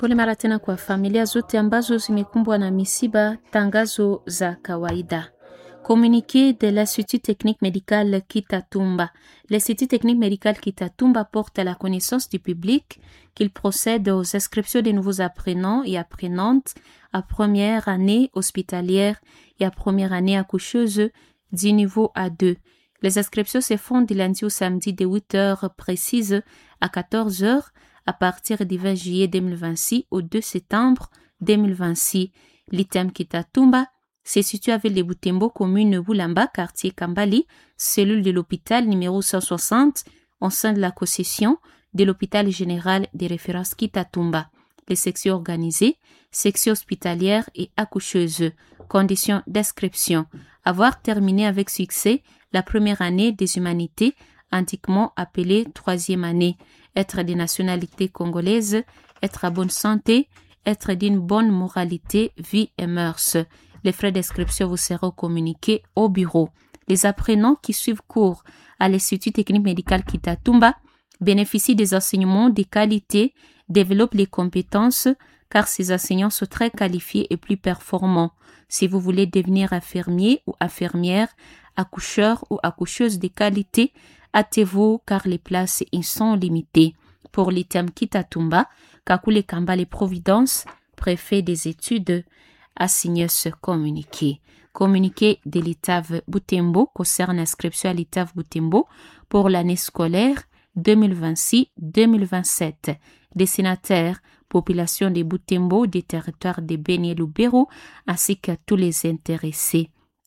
Pole mara tena kwa familia zote ambazo zimekumbwa na misiba. Tangazo za kawaida. Communiqué de l'Institut technique médical Kitatumba. L'Institut technique médical Kitatumba porte à la connaissance du public qu'il procède aux inscriptions des nouveaux apprenants et apprenantes à première année hospitalière et à première année accoucheuse du niveau A2. Les inscriptions se font du lundi au samedi de 8 heures précises à 14 heures à partir du 20 juillet 2026 au 2 septembre 2026. L'item Kitatumba se situe à Ville de Butembo, commune Boulamba, quartier Kambali, cellule de l'hôpital numéro 160, au sein de la concession de l'hôpital général de référence Kitatumba. Les sections organisées, section hospitalière et accoucheuse. Conditions d'inscription. Avoir terminé avec succès la première année des humanités, antiquement appelée troisième année. Être de nationalité congolaise, être à bonne santé, être d'une bonne moralité, vie et mœurs. Les frais d'inscription vous seront communiqués au bureau. Les apprenants qui suivent cours à l'Institut technique médical Kitatumba bénéficient des enseignements de qualité, développent les compétences car ces enseignants sont très qualifiés et plus performants. Si vous voulez devenir infirmier ou infirmière, accoucheur ou accoucheuse de qualité, hâtez-vous car les places y sont limitées. Pour l'item Kitatumba, Kakule Kambale Providence, préfet des études, a signé ce communiqué. Communiqué de l'ITAV Butembo concerne l'inscription à l'ITAV Butembo pour l'année scolaire 2026-2027. Destinataires, population de Butembo, des territoires de Beni et Lubero, ainsi qu'à tous les intéressés.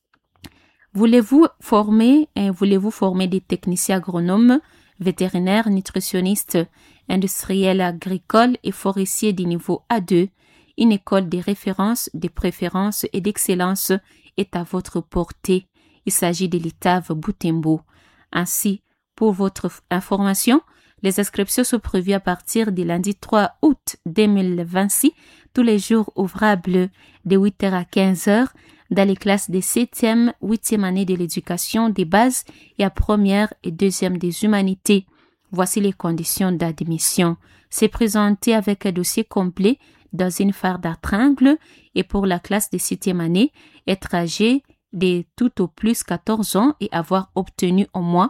Voulez-vous former des techniciens agronomes, vétérinaires, nutritionnistes, industriels agricoles et forestiers du niveau A2? Une école de référence, de préférence et d'excellence est à votre portée. Il s'agit de l'ITAV Butembo. Ainsi, pour votre information, les inscriptions sont prévues à partir du lundi 3 août 2026, tous les jours ouvrables de 8h à 15h dans les classes de 7e, 8e année de l'éducation des bases et à première et deuxième des humanités. Voici les conditions d'admission. C'est présenté avec un dossier complet dans une farde à triangle et pour la classe de 7e année, être âgé de tout au plus 14 ans et avoir obtenu au moins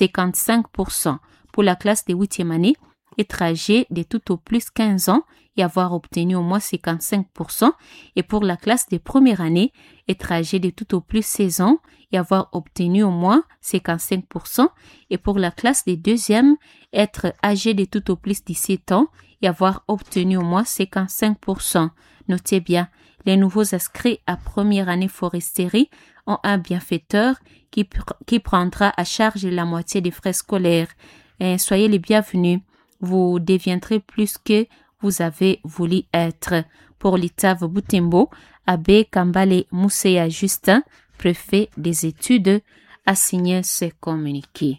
55%. Pour la classe de 8e année, être âgé de tout au plus 15 ans et avoir obtenu au moins 55%. Et pour la classe de première année, être âgé de tout au plus 16 ans et avoir obtenu au moins 55%. Et pour la classe de deuxième, être âgé de tout au plus 17 ans et avoir obtenu au moins 55%. Notez bien, les nouveaux inscrits à première année foresterie ont un bienfaiteur qui prendra à charge la moitié des frais scolaires. Et soyez les bienvenus. Vous deviendrez plus que vous avez voulu être. Pour l'ITAV Butembo, Abbé Kambale Mousseya Justin, préfet des études, a signé ce communiqué.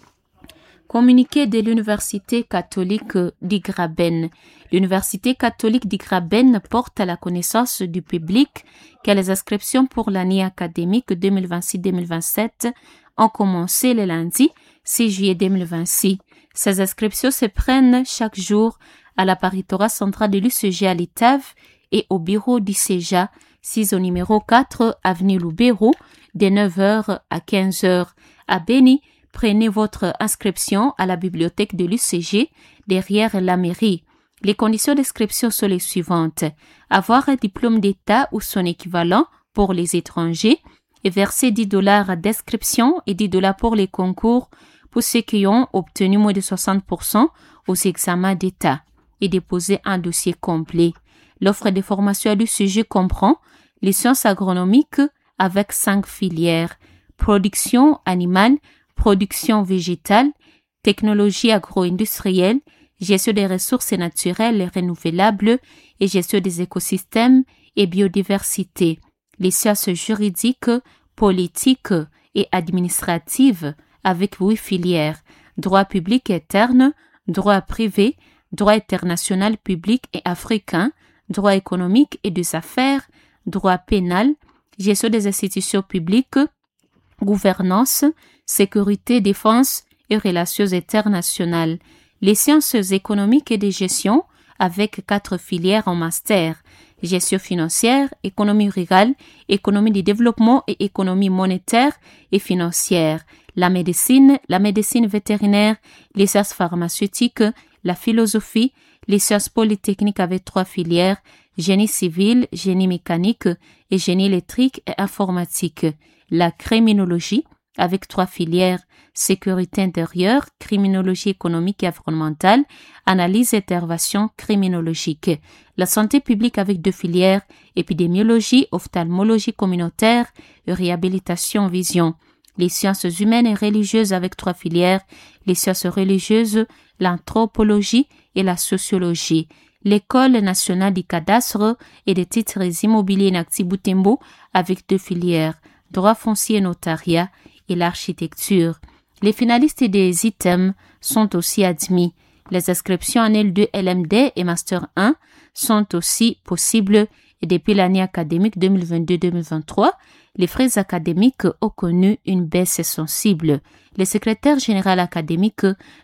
Communiqué de l'Université catholique d'Igraben. L'Université catholique d'Igraben porte à la connaissance du public que les inscriptions pour l'année académique 2026-2027 ont commencé le lundi 6 juillet 2026. Ces inscriptions se prennent chaque jour à la paritorat centrale de l'UCG à l'ITAV et au bureau du CEJA, 6 au numéro 4, avenue Lubero, de 9h à 15h. À Beni, prenez votre inscription à la bibliothèque de l'UCG, derrière la mairie. Les conditions d'inscription sont les suivantes. Avoir un diplôme d'État ou son équivalent pour les étrangers et verser $10 d'inscription et $10 pour les concours pour ceux qui ont obtenu moins de 60% aux examens d'État et déposer un dossier complet. L'offre de formation à l'UCG comprend les sciences agronomiques avec 5 filières, production animale, production végétale, technologie agro-industrielle, gestion des ressources naturelles et renouvelables et gestion des écosystèmes et biodiversité. Les sciences juridiques, politiques et administratives avec 8 filières, droit public interne, droit privé, droit international public et africain, droit économique et des affaires, droit pénal, gestion des institutions publiques, gouvernance, sécurité, défense et relations internationales. Les sciences économiques et de gestion avec 4 filières en master: gestion financière, économie rurale, économie du développement et économie monétaire et financière. La médecine vétérinaire, les sciences pharmaceutiques, la philosophie, les sciences polytechniques avec 3 filières: génie civil, génie mécanique et génie électrique et informatique. La criminologie avec 3 filières: sécurité intérieure, criminologie économique et environnementale, analyse et intervention criminologique. La santé publique avec 2 filières: épidémiologie, ophtalmologie communautaire et réhabilitation vision. Les sciences humaines et religieuses avec 3 filières: les sciences religieuses, l'anthropologie et la sociologie. L'École nationale du cadastre et des titres immobiliers Nacti Butembo avec 2 filières: droit foncier et notariat et l'architecture. Les finalistes des items sont aussi admis. Les inscriptions en L2 LMD et Master 1 sont aussi possibles et depuis l'année académique 2022-2023, les frais académiques ont connu une baisse sensible. Le secrétaire général académique,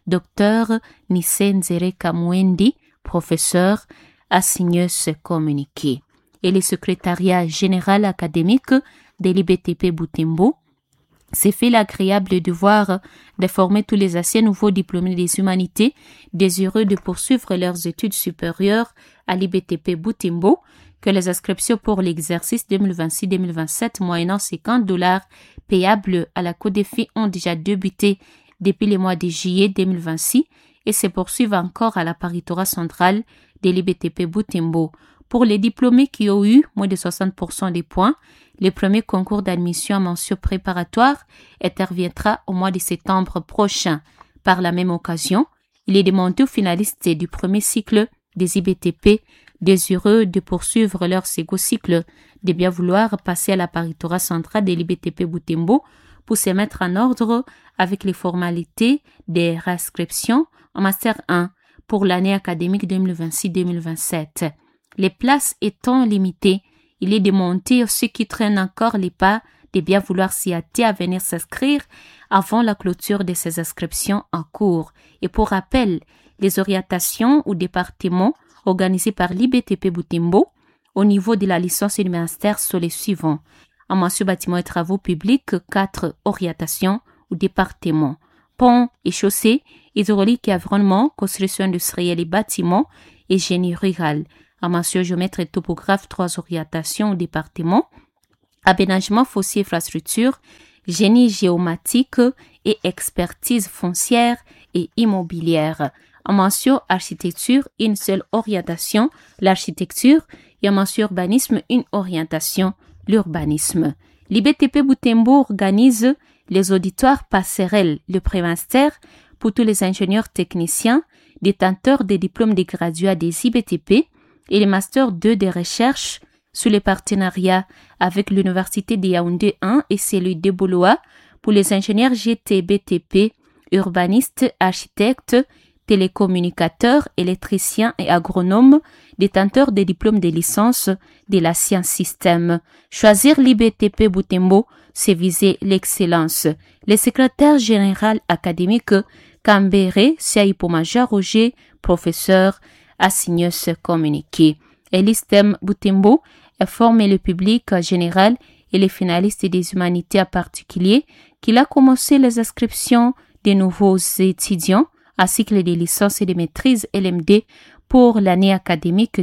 Dr Nzere Kamwendi, professeur, a signé ce communiqué. Et le secrétariat général académique de l'IBTP Butembo s'est fait l'agréable devoir de former tous les anciens nouveaux diplômés des humanités désireux de poursuivre leurs études supérieures à l'IBTP Butembo, que les inscriptions pour l'exercice 2026-2027 moyennant $50 payables à la CODEFI ont déjà débuté depuis le mois de juillet 2026 et se poursuivent encore à la paritorat centrale de l'IBTP Butembo. Pour les diplômés qui ont eu moins de 60% des points, le premier concours d'admission à mention préparatoire interviendra au mois de septembre prochain. Par la même occasion, il est demandé aux finalistes du premier cycle des IBTP désireux de poursuivre leur second cycle de bien vouloir passer à la paritorat centrale de l'IBTP Butembo pour se mettre en ordre avec les formalités des réinscriptions en Master 1 pour l'année académique 2026-2027. Les places étant limitées, il est demandé à ceux qui traînent encore les pas de bien vouloir s'y hâter à venir s'inscrire avant la clôture de ces inscriptions en cours. Et pour rappel, les orientations ou départements organisés par l'IBTP Butembo au niveau de la licence et du master sont les suivants. En mention bâtiments et travaux publics, 4 orientations ou départements: ponts et chaussées, hydraulique et environnement, construction industrielle et bâtiments et génie rural. En mention géomètre et topographe, 3 orientations au département: aménagement foncier et infrastructure, génie géomatique et expertise foncière et immobilière. En mention architecture, une seule orientation, l'architecture, et en mention urbanisme, une orientation, l'urbanisme. L'IBTP Butembo organise les auditoires passerelles, le prémaster pour tous les ingénieurs techniciens, détenteurs des diplômes de graduats des IBTP et les Master 2 de recherche sous les partenariats avec l'Université de Yaoundé 1 et celui de Boloa pour les ingénieurs GTBTP, urbanistes, architectes, télécommunicateurs, électriciens et agronomes, détenteurs des diplômes de licence de la science système. Choisir l'IBTP Butembo, c'est viser l'excellence. Le secrétaire général académique Cambéré Siaïpomaja Roger, professeur, a signé ce communiqué. Et l'ISTEM Butembo informe le public général et les finalistes des humanités en particulier qu'il a commencé les inscriptions des nouveaux étudiants à cycle de licence et de maîtrise LMD pour l'année académique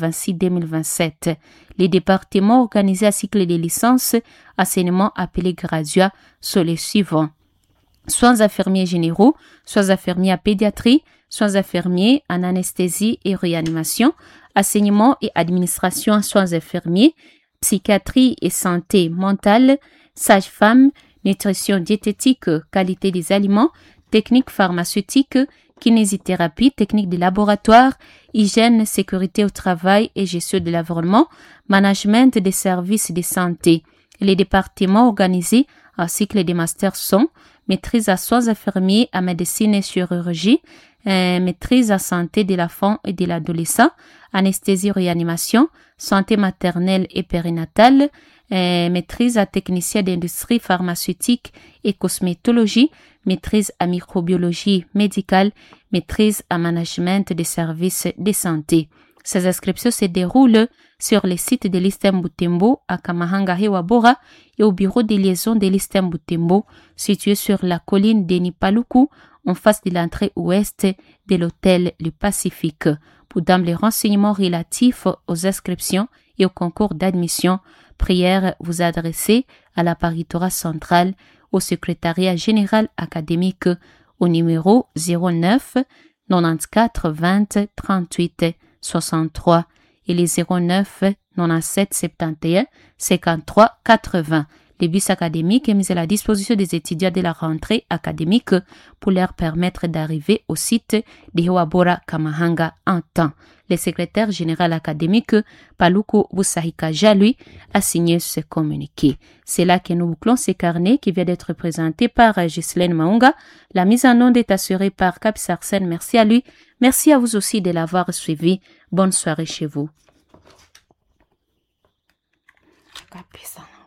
2026-2027. Les départements organisés à cycle de licence enseignement appelés graduats sont les suivants: soins infirmiers généraux, soins infirmiers à pédiatrie, soins infirmiers en anesthésie et réanimation, enseignement et administration en soins infirmiers, psychiatrie et santé mentale, sage-femme, nutrition diététique, qualité des aliments, technique pharmaceutique, kinésithérapie, technique de laboratoire, hygiène, sécurité au travail et gestion de l'environnement, management des services de santé. Les départements organisés en cycle de master sont maîtrise à soins infirmiers à médecine et chirurgie, maîtrise à santé de l'enfant et de l'adolescent, anesthésie réanimation, santé maternelle et périnatale, maîtrise à technicien d'industrie pharmaceutique et cosmétologie, maîtrise à microbiologie médicale, maîtrise à management des services de santé. Ces inscriptions se déroulent sur les sites de l'ISTEM Butembo à Kamahanga Hewabora et au bureau de liaison de l'ISTEM Butembo situé sur la colline d'Enipaluku en face de l'entrée ouest de l'hôtel Le Pacifique. Pour donner les renseignements relatifs aux inscriptions et au concours d'admission, prière vous adresser à la paritorat centrale au secrétariat général académique au numéro 09 94 20 38 63 et les 09 97 71 53 80. Les bus académiques est mis à la disposition des étudiants de la rentrée académique pour leur permettre d'arriver au site de Hewabora Kamahanga en temps. Le secrétaire général académique, Paluku Busahika Jalui, a signé ce communiqué. C'est là que nous bouclons ce carnet qui vient d'être présenté par Ghislaine Maunga. La mise en onde est assurée par Cap Sarsen. Merci à lui. Merci à vous aussi de l'avoir suivi. Bonne soirée chez vous.